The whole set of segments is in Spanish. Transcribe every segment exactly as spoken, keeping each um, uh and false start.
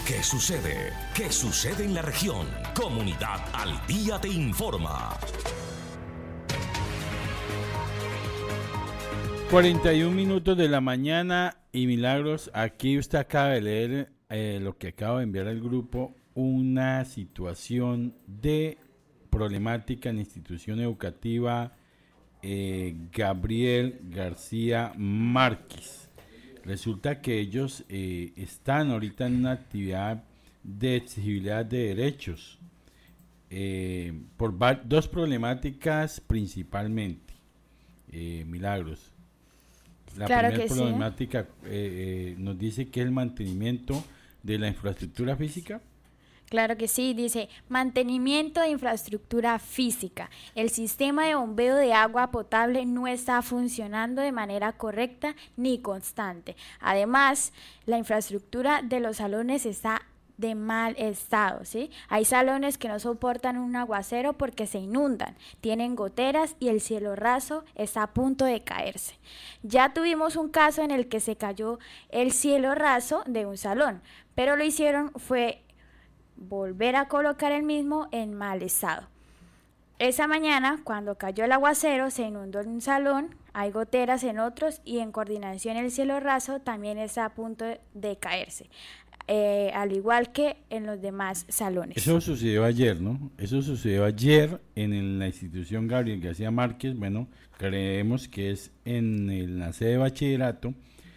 ¿Qué sucede? ¿Qué sucede en la región? Comunidad al Día te informa. cuarenta y un minutos de la mañana y Milagros, aquí usted acaba de leer eh, lo que acabo de enviar al grupo, una situación de problemática en la institución educativa eh, Gabriel García Márquez. Resulta que ellos eh, están ahorita en una actividad de exigibilidad de derechos eh, por dos problemáticas principalmente, eh, Milagros. La claro primera que problemática sí. eh, eh, nos dice que es el mantenimiento de la infraestructura física. Claro que sí, dice mantenimiento de infraestructura física. El sistema de bombeo de agua potable no está funcionando de manera correcta ni constante. Además, la infraestructura de los salones está de mal estado, ¿sí? Hay salones que no soportan un aguacero porque se inundan, tienen goteras y el cielo raso está a punto de caerse. Ya tuvimos un caso en el que se cayó el cielo raso de un salón, pero lo hicieron fue volver a colocar el mismo en mal estado. Esa mañana, cuando cayó el aguacero, se inundó en un salón, hay goteras en otros y en coordinación el cielo raso también está a punto de caerse. Eh, al igual que en los demás salones. Eso sucedió ayer, ¿no? Eso sucedió ayer en el, la institución Gabriel García Márquez. Bueno, creemos que es en el, la sede de bachillerato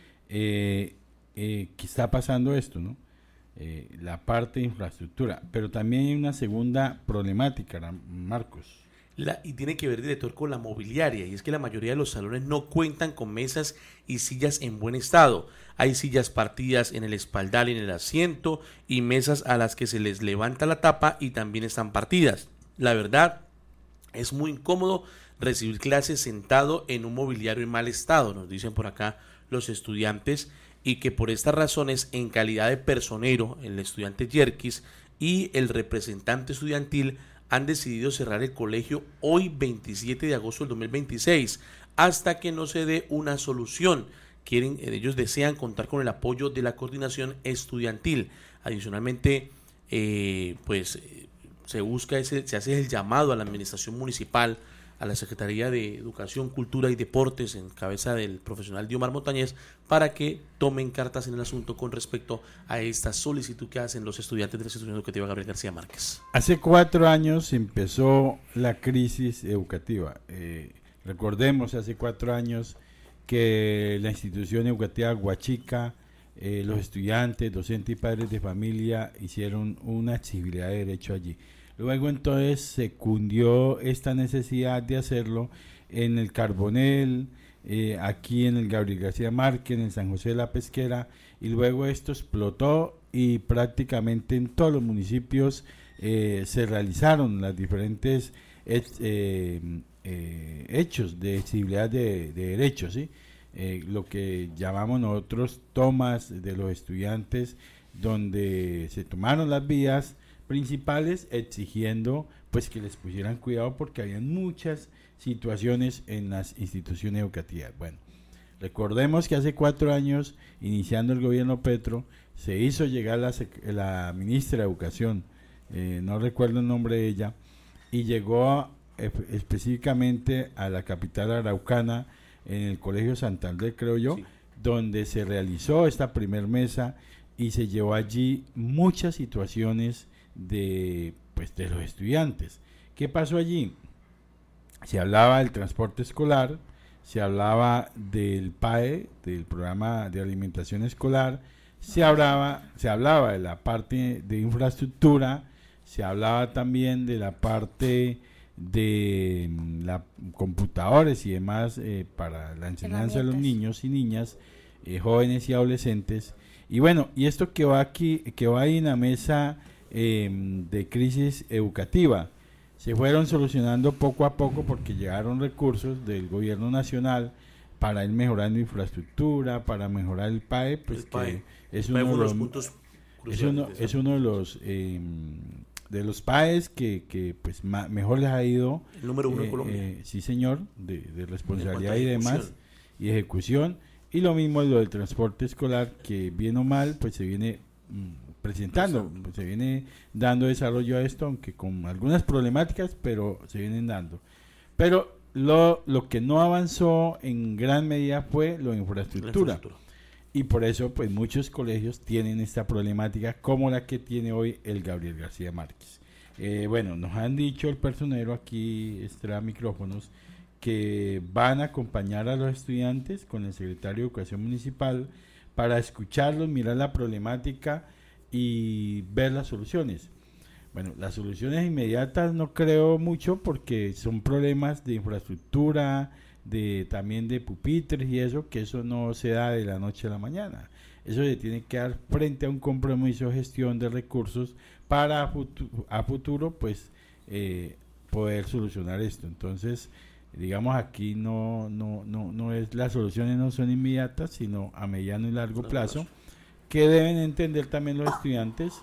eh, eh, que está pasando esto, ¿no? Eh, la parte de infraestructura, pero también hay una segunda problemática, Marcos. La, y tiene que ver, director, con la mobiliaria, y es que la mayoría de los salones no cuentan con mesas y sillas en buen estado. Hay sillas partidas en el espaldar y en el asiento, y mesas a las que se les levanta la tapa y también están partidas. La verdad, es muy incómodo recibir clases sentado en un mobiliario en mal estado, nos dicen por acá los estudiantes, y que por estas razones, en calidad de personero, el estudiante Yerkis y el representante estudiantil han decidido cerrar el colegio hoy veintisiete de agosto del dos mil veintiséis hasta que no se dé una solución. Quieren, ellos desean contar con el apoyo de la coordinación estudiantil. Adicionalmente, eh, pues se busca ese, se hace el llamado a la administración municipal, a la Secretaría de Educación, Cultura y Deportes, en cabeza del profesional Diomar Montañez, para que tomen cartas en el asunto con respecto a esta solicitud que hacen los estudiantes de la institución educativa Gabriel García Márquez. Hace cuatro años empezó la crisis educativa. Eh, recordemos, hace cuatro años que la institución educativa Huachica, eh, los estudiantes, docentes y padres de familia hicieron una exigibilidad de derecho allí. Luego entonces se cundió esta necesidad de hacerlo en el Carbonel, eh, aquí en el Gabriel García Márquez, en el San José de la Pesquera, y luego esto explotó y prácticamente en todos los municipios eh, se realizaron las diferentes eh, eh, hechos de exigibilidad de, de derechos, ¿sí? Eh, lo que llamamos nosotros tomas de los estudiantes, donde se tomaron las vías principales exigiendo pues que les pusieran cuidado porque había muchas situaciones en las instituciones educativas. Bueno, recordemos que hace cuatro años, iniciando el gobierno Petro, se hizo llegar la, la ministra de Educación, eh, no recuerdo el nombre de ella, y llegó a, eh, específicamente a la capital araucana, en el Colegio Santander, creo yo, sí, donde se realizó esta primer mesa y se llevó allí muchas situaciones de pues de los estudiantes. ¿Qué pasó allí? Se hablaba del transporte escolar, se hablaba del P A E, del programa de alimentación escolar, se hablaba, se hablaba de la parte de infraestructura, se hablaba también de la parte de la computadores y demás eh, para la enseñanza de los niños y niñas, eh, jóvenes y adolescentes. Y bueno, y esto que va aquí, que va ahí en la mesa Eh, de crisis educativa, se fueron solucionando poco a poco porque llegaron recursos del gobierno nacional para ir mejorando infraestructura, para mejorar el P A E, pues el P A E, que es, uno de los, puntos es, uno, es uno de los eh, de los P A Es que, que pues ma, mejor les ha ido, el número uno eh, en Colombia, eh, sí señor, de, de responsabilidad y demás, y ejecución, y lo mismo lo del transporte escolar, que bien o mal pues se viene mmm, presentando, se viene dando desarrollo a esto, aunque con algunas problemáticas, pero se vienen dando. Pero lo, lo que no avanzó en gran medida fue lo de infraestructura. infraestructura. Y por eso, pues muchos colegios tienen esta problemática como la que tiene hoy el Gabriel García Márquez. Eh, bueno, nos han dicho el personero aquí, extra micrófonos, que van a acompañar a los estudiantes con el secretario de Educación Municipal para escucharlos, mirar la problemática y ver las soluciones. Bueno, las soluciones inmediatas no creo mucho porque son problemas de infraestructura, de también de pupitres y eso, que eso no se da de la noche a la mañana. Eso se tiene que dar frente a un compromiso de gestión de recursos para a futuro, a futuro pues eh, poder solucionar esto. Entonces, digamos, aquí no no no no es, las soluciones no son inmediatas, sino a mediano y largo plazo, que deben entender también los estudiantes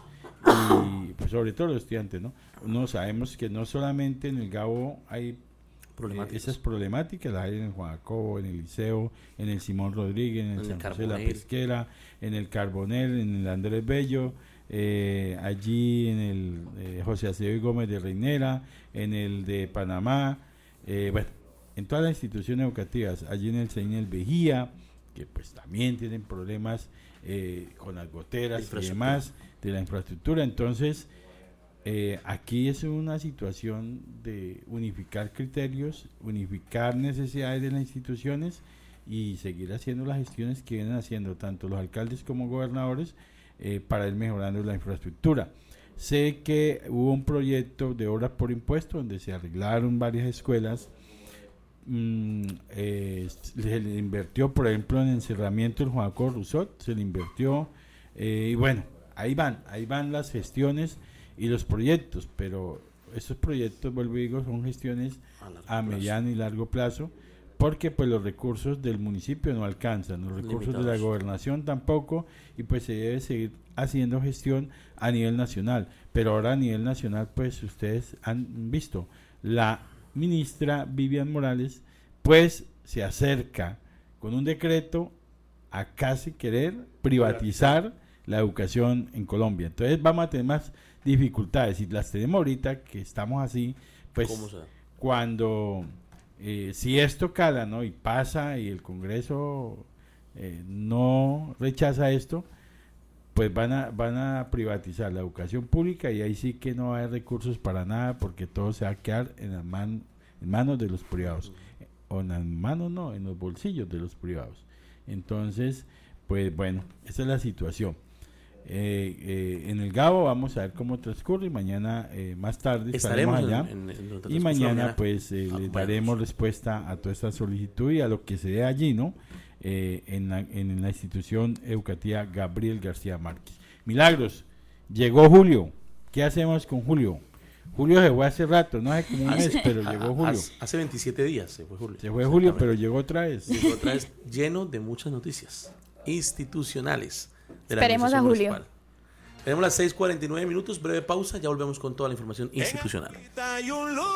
y pues sobre todo los estudiantes, ¿no? No sabemos que no solamente en el Gabo hay eh, esas problemáticas, las hay en el Juan Jacobo, en el Liceo, en el Simón Rodríguez, en el, en el San José de la Pesquera, en el Carbonel, en el Andrés Bello, eh, allí en el eh, José Acevedo Gómez de Reinera, en el de Panamá, eh, bueno, en todas las instituciones educativas, allí en el C E I N, el Vejía, que pues también tienen problemas eh, con las goteras y demás de la infraestructura. Entonces, eh, aquí es una situación de unificar criterios, unificar necesidades de las instituciones y seguir haciendo las gestiones que vienen haciendo tanto los alcaldes como gobernadores eh, para ir mejorando la infraestructura. Sé que hubo un proyecto de obras por impuesto donde se arreglaron varias escuelas. Mm, eh, se le invirtió, por ejemplo, en encerramiento el Juan Jacobo Rousseau, se le invirtió eh, y bueno, ahí van, ahí van las gestiones y los proyectos, pero esos proyectos, vuelvo y digo, son gestiones a, a mediano y largo plazo, porque pues los recursos del municipio no alcanzan, los recursos limitados de la gobernación tampoco, y pues se debe seguir haciendo gestión a nivel nacional, pero ahora a nivel nacional pues ustedes han visto, la ministra Vivian Morales pues se acerca con un decreto a casi querer privatizar la educación en Colombia. Entonces vamos a tener más dificultades y las tenemos ahorita que estamos así, pues cuando eh, si esto cala, ¿no? Y pasa y el Congreso eh, no rechaza esto, pues van a van a privatizar la educación pública y ahí sí que no hay recursos para nada porque todo se va a quedar en las man, en manos de los privados, o en las manos no, en los bolsillos de los privados. Entonces, pues bueno, esa es la situación. Eh, eh, en el Gabo vamos a ver cómo transcurre y mañana eh, más tarde estaremos, estaremos allá en, en, en y mañana, mañana pues eh, ah, les daremos bueno. respuesta a toda esta solicitud y a lo que se dé allí, ¿no? Eh, en, la, en la institución educativa Gabriel García Márquez. Milagros, llegó Julio. ¿Qué hacemos con Julio? Julio se fue hace rato, no hace como un mes, pero llegó Julio. Hace, hace veintisiete días se fue Julio. Se fue Julio, pero llegó otra vez. Llegó otra vez lleno de muchas noticias institucionales. De la Esperemos a Julio. Municipal. Tenemos las seis cuarenta y nueve minutos, breve pausa, ya volvemos con toda la información institucional.